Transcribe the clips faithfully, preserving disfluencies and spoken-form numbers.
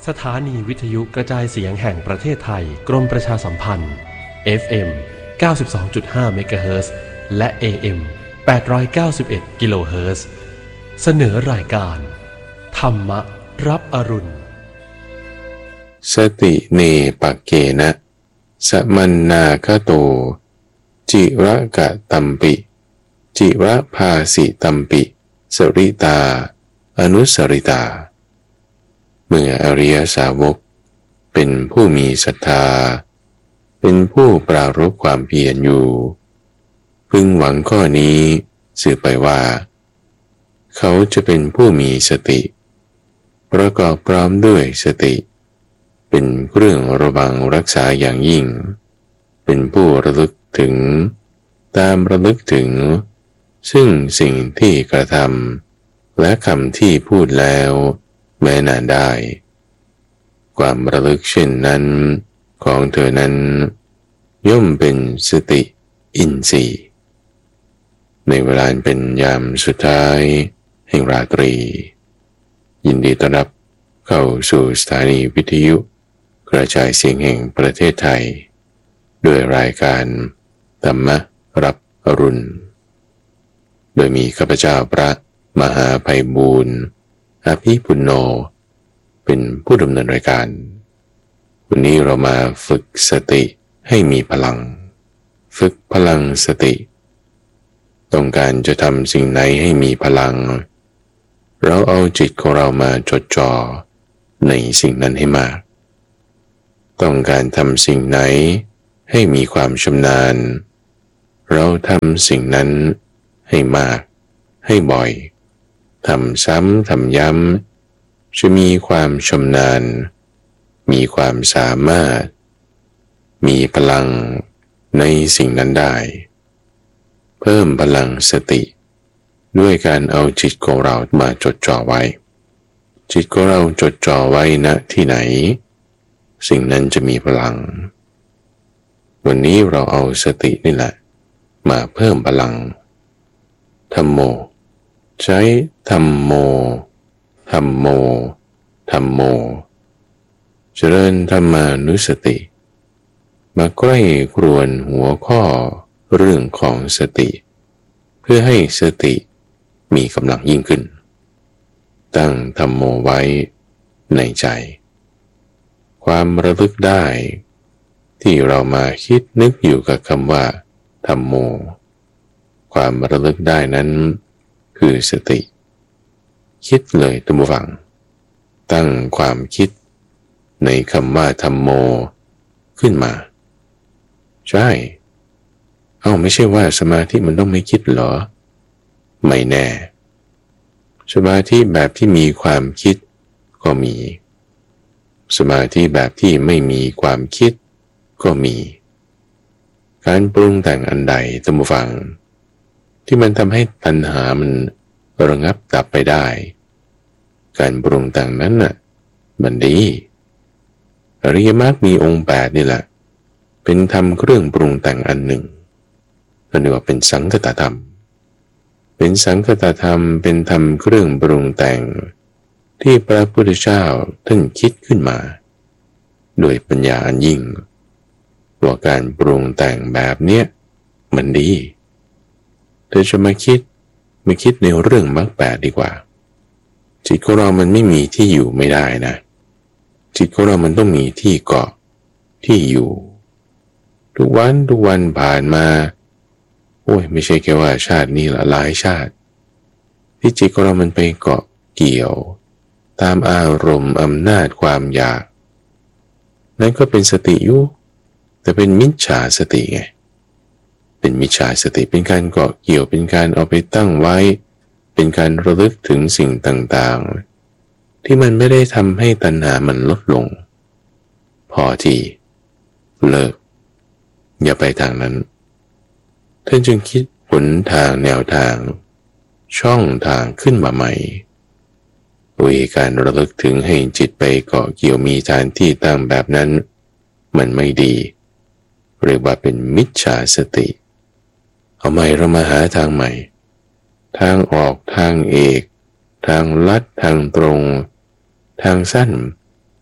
สถานีวิทยุกระจายเสียงแห่งประเทศไทยกรมประชาสัมพันธ์ เอฟ เอ็ม เก้าสิบสองจุดห้า เมกะเฮิรตซ์ และ เอ เอ็ม แปดร้อยเก้าสิบเอ็ด กิโลเฮิรตซ์ เสนอรายการธรรมรับอรุณสติเนปักเกนะสมันนาคโตจิระกะตัมปิจิระภาสิตัมปิสริตาอนุสริตาเมื่ออริยสาวกเป็นผู้มีศรัทธาเป็นผู้ปรารภความเพียรอยู่พึงหวังข้อนี้สื่อไปว่าเขาจะเป็นผู้มีสติประกอบพร้อมด้วยสติเป็นเครื่องระวังรักษาอย่างยิ่งเป็นผู้ระลึกถึงตามระลึกถึงซึ่งสิ่งที่กระทำและคำที่พูดแล้วแม้นานได้ความระลึกเช่นนั้นของเธอนั้นย่อมเป็นสติอินทรีย์ในเวลาเป็นยามสุดท้ายแห่งราตรียินดีต้อนรับเข้าสู่สถานีวิทยุกระจายเสียงแห่งประเทศไทยด้วยรายการธรรมรับอรุณโดยมีข้าพเจ้าพระมหาไพบูลย์อภิปุณโญเป็นผู้ดำเนินรายการวันนี้เรามาฝึกสติให้มีพลังฝึกพลังสติต้องการจะทำสิ่งไหนให้มีพลังเราเอาจิตของเรามาจดจ่อในสิ่งนั้นให้มากต้องการทำสิ่งไหนให้มีความชำนาญเราทำสิ่งนั้นให้มากให้บ่อยทำซ้ำทำย้ำจะมีความชำนาญมีความสามารถมีพลังในสิ่งนั้นได้เพิ่มพลังสติด้วยการเอาจิตของเรามาจดจ่อไว้จิตของเราจดจ่อไว้ณที่ไหนสิ่งนั้นจะมีพลังวันนี้เราเอาสตินี่แหละมาเพิ่มพลังธัมโมใช้ธัมโมธัมโมธัมโมเจริญธรรมานุสติมาใกล้ครวนหัวข้อเรื่องของสติเพื่อให้สติมีกำลังยิ่งขึ้นตั้งธัมโมไว้ในใจความระลึกได้ที่เรามาคิดนึกอยู่กับคำว่าธัมโมความระลึกได้นั้นคือสติคิดเลยท่านผู้ฟังตั้งความคิดในคำว่าธัมโมขึ้นมาใช่เอ้าไม่ใช่ว่าสมาธิมันต้องไม่คิดเหรอไม่แน่สมาธิแบบที่มีความคิดก็มีสมาธิแบบที่ไม่มีความคิดก็มีการปรุงแต่งอันใดท่านผู้ฟังที่มันทำให้ตัณหามันระงับดับไปได้การปรุงแต่งนั้นน่ะมันดีอริยมรรคมีองค์แปดนี่แหละเป็นธรรมเครื่องปรุงแต่งอันหนึ่งนั่นเรียกว่าเป็นสังคตธรรมเป็นสังคตธรรมเป็นธรรมเครื่องปรุงแต่งที่พระพุทธเจ้าท่านคิดขึ้นมาโดยปัญญาอันยิ่งว่าการปรุงแต่งแบบเนี้ยมันดีเธอจะมาคิดมาคิดในเรื่องมรรคแปดดีกว่าจิตของเรามันไม่มีที่อยู่ไม่ได้นะจิตของเรามันต้องมีที่เกาะที่อยู่ทุกวันทุกวันผ่านมาโอ้ยไม่ใช่แค่ว่าชาตินี้ละหลายชาติที่จิตของเรามันไปเกาะเกี่ยวตามอารมณ์อำนาจความอยากนั่นก็เป็นสติอยู่แต่เป็นมิจฉาสติไงเป็นมิจฉาสติเป็นการเกาะเกี่ยวเป็นการเอาไปตั้งไว้เป็นการระลึกถึงสิ่งต่างๆที่มันไม่ได้ทำให้ตัณหามันลดลงพอทีเลิกอย่าไปทางนั้นท่านจึงคิดหนทางแนวทางช่องทางขึ้นมาใหม่วิธีการระลึกถึงให้จิตไปเกาะเกี่ยวมีฐานที่ตั้งแบบนั้นมันไม่ดีเรียกว่าเป็นมิจฉาสติเอาใหม่เรามาหาทางใหม่ทางออกทางเอกทางลัดทางตรงทางสั้น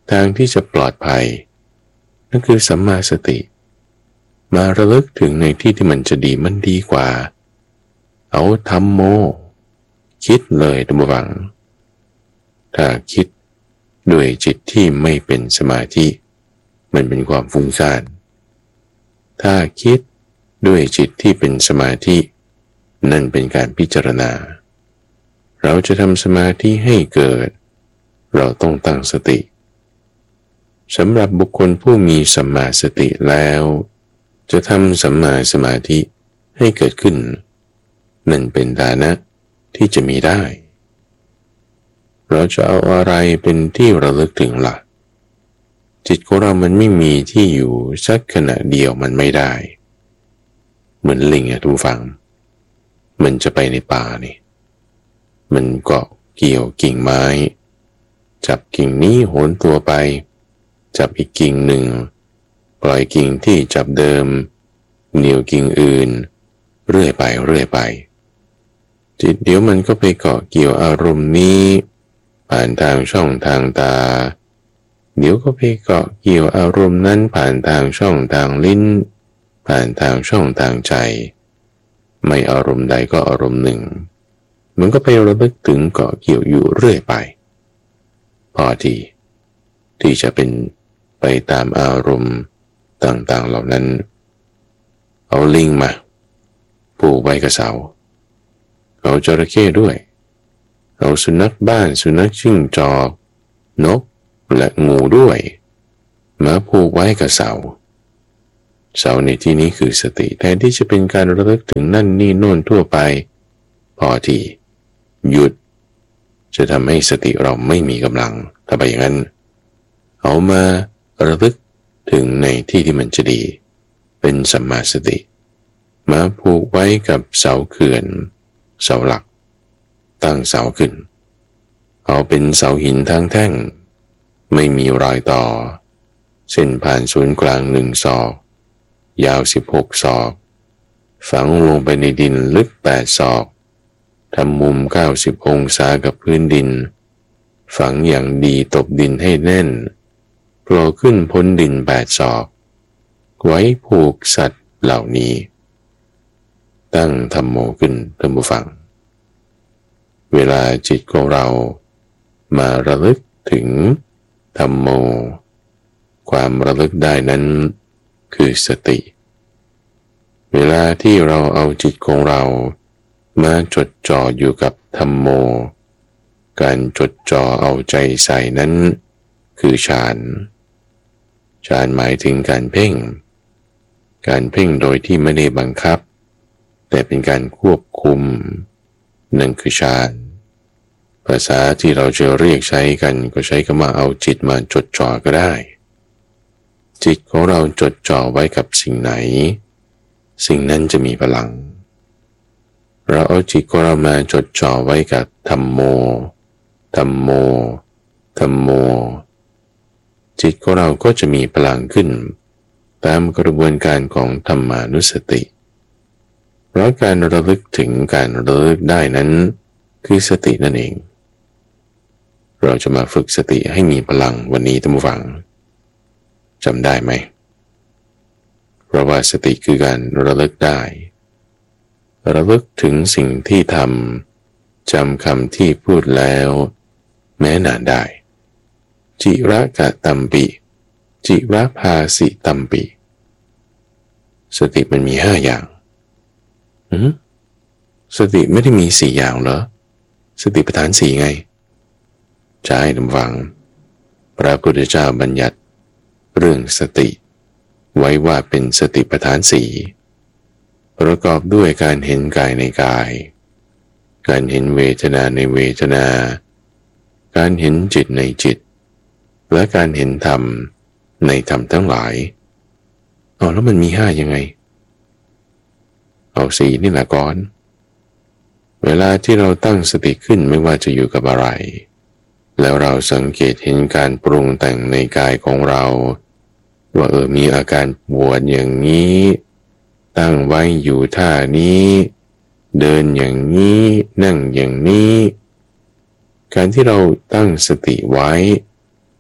ทางที่จะปลอดภัยนั่นคือสัมมาสติมาระลึกถึงในที่ที่มันจะดีมันดีกว่าเอาธัมโมคิดเลยท่านผู้ฟังถ้าคิดด้วยจิตที่ไม่เป็นสมาธิมันเป็นความฟุ้งซ่านถ้าคิดด้วยจิตที่เป็นสมาธินั่นเป็นการพิจารณาเราจะทำสมาธิให้เกิดเราต้องตั้งสติสำหรับบุคคลผู้มีสัมมาสติแล้วจะทำสัมมาสมาธิให้เกิดขึ้นนั่นเป็นฐานะที่จะมีได้เราจะเอาอะไรเป็นที่ระลึกถึงล่ะจิตของเรามันไม่มีที่อยู่สักขณะเดียวมันไม่ได้เหมือนลิงอะทุกฝังมันจะไปในป่านี่มันเกาะเกี่ยวกิ่งไม้จับกิ่งนี้โหนตัวไปจับอีกกิ่งหนึ่งปล่อยกิ่งที่จับเดิมเหนี่ยวกิ่งอื่นเรื่อยไปเรื่อยไปจิตเดี๋ยวมันก็ไปเกาะเกี่ยวอารมณ์นี้ผ่านทางช่องทางตาเดี๋ยวก็ไปเกาะเกี่ยวอารมณ์นั้นผ่านทางช่องทางลิ้นผ่านทางช่องทางใจไม่อารมณ์ใดก็อารมณ์หนึ่งมันก็ไประลึกถึงเกาะเกี่ยวอยู่เรื่อยไปพอที่ที่จะเป็นไปตามอารมณ์ต่างๆเหล่านั้นเอาลิงมาผูกไว้กับเสาเอาจระเข้ด้วยเอาสุนัขบ้านสุนัขจิ้งจอกนกและงูด้วยมาผูกไว้กับเสาเสาในที่นี้คือสติแทนที่จะเป็นการระลึกถึงนั่นนี่โน่นทั่วไปพอที่หยุดจะทำให้สติเราไม่มีกำลังถ้าไปอย่างนั้นเอามาระลึกถึงในที่ที่มันจะดีเป็นสัมมาสติมาผูกไว้กับเสาเขื่อนเสาหลักตั้งเสาขึ้นเอาเป็นเสาหินทั้งแท่งไม่มีรอยต่อเส้นผ่านศูนย์กลางหนึ่งศอกยาวสิบหกศอกฝังลงไปในดินลึกแปดศอกทำมุมเก้าสิบองศากับพื้นดินฝังอย่างดีตบดินให้แน่นโผล่ขึ้นพ้นดินแปดศอกไว้ผูกสัตว์เหล่านี้ตั้งธัมโมขึ้นท่านผู้ฟังเวลาจิตของเรามาระลึกถึงธัมโมความระลึกได้นั้นคือสติเวลาที่เราเอาจิตของเรามาจดจ่ออยู่กับธัมโมการจดจ่อเอาใจใส่นั้นคือฌานฌานหมายถึงการเพ่งการเพ่งโดยที่ไม่ได้บังคับแต่เป็นการควบคุมนั่นคือฌานภาษาที่เราจะเรียกใช้กันก็ใช้คำว่าเอาจิตมาจดจ่อก็ได้จิตของเราจดจ่อไว้กับสิ่งไหนสิ่งนั้นจะมีพลังเราเอาจิตของเรามาจดจ่อไว้กับธัมโมธัมโมธัมโมจิตของเราก็จะมีพลังขึ้นตามกระบวนการของธรรมานุสติเพราะการระลึกถึงการระลึกได้นั้นคือสตินั่นเองเราจะมาฝึกสติให้มีพลังวันนี้ท่านผู้ฟังจำได้ไหมเพราะว่าสติคือการระลึกได้ระลึกถึงสิ่งที่ทำจำคำที่พูดแล้วแม้นานได้จิระกะตัมปิจิระภาสิตัมปิสติมันมีห้าอย่างอืมสติไม่ได้มีสี่อย่างเหรอสติปัฏฐานสี่ไงใช่ท่านฟังพระพุทธเจ้าบัญญัติเรื่องสติไว้ว่าเป็นสติปัฏฐานสี่ประกอบด้วยการเห็นกายในกายการเห็นเวทนาในเวทนาการเห็นจิตในจิตและการเห็นธรรมในธรรมทั้งหลายอ๋อแล้วมันมีห้ายังไงเอาสี่นี่แหละก่อนเวลาที่เราตั้งสติขึ้นไม่ว่าจะอยู่กับอะไรแล้วเราสังเกตเห็นการปรุงแต่งในกายของเราว่าเออมีอาการปวดอย่างนี้ตั้งไว้อยู่ท่านี้เดินอย่างนี้นั่งอย่างนี้การที่เราตั้งสติไว้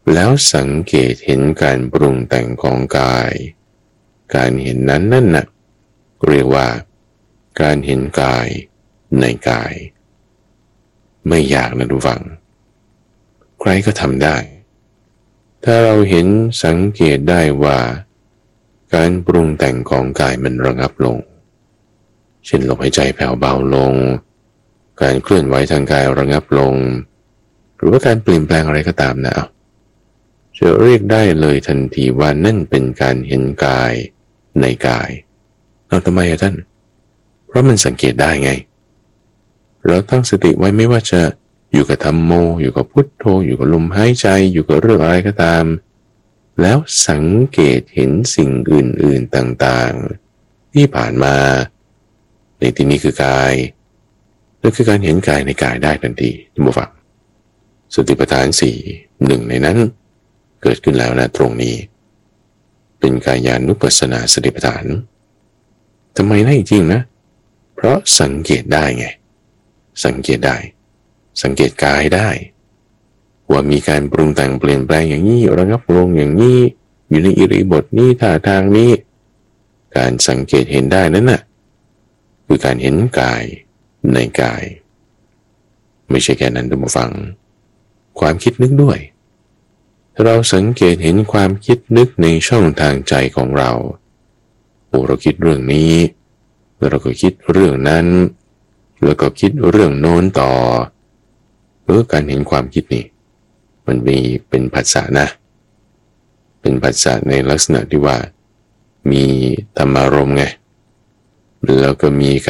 แล้วสังเกตเห็นการปรุงแต่งของกายการเห็นนั้นนั่นน่ะเรียกว่าการเห็นกายในกายไม่ยากนะทุกฝังใครก็ทำได้ถ้าเราเห็นสังเกตได้ว่าการปรุงแต่งของกายมันระงับลงเช่นลมหายใจแผ่วเบาลงการเคลื่อนไหวทางกายระงับลงหรือว่าการเปลี่ยนแปลงอะไรก็ตามนะจะเรียกได้เลยทันทีว่านั่นเป็นการเห็นกายในกายเราทำไมอะท่านเพราะมันสังเกตได้ไงเราตั้งสติไว้ไม่ว่าจะอยู่กับธัมโมอยู่กับพุทโธอยู่กับลมหายใจอยู่กับเรื่องอะไรก็ตามแล้วสังเกตเห็นสิ่งอื่นๆต่างๆที่ผ่านมาในที่นี้คือกายนั่นคือการเห็นกายในกายได้ทันทีท่านผู้ฟังสติปัฏฐานสี่หนึ่งในนั้นเกิดขึ้นแล้วนะตรงนี้เป็นกายานุปัสสนาสติปัฏฐานทำไมได้จริงนะเพราะสังเกตได้ไงสังเกตได้สังเกตกายได้ว่ามีการปรุงแต่งเปลี่ยนแปลงอย่างนี้ระงับลงอย่างนี้อยู่ในอิริยาบถนี้ท่าทางนี้การสังเกตเห็นได้นั้นน่ะคือการเห็นกายในกายไม่ใช่แค่นั้นท่านผู้ฟังความคิดนึกด้วยถ้าเราสังเกตเห็นความคิดนึกในช่องทางใจของเราโอ้เราคิดเรื่องนี้แล้วเราก็คิดเรื่องนั้นแล้วก็คิดเรื่องโน้นต่อเออการเห็นความคิดนี่มันมีเป็นภาษานะเป็นภาษาในลักษณะที่ว่ามีธรรมารมณ์ไงแล้วก็มีก